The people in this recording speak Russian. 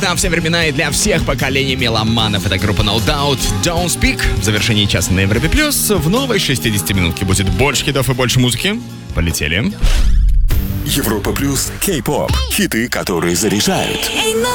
на все времена и для всех поколений меломанов. Это группа No Doubt, Don't Speak. В завершении часа на Европе Плюс в новой 60-минутке будет больше хитов и больше музыки. Полетели. Европа Плюс Кей-поп. Хиты, которые заряжают.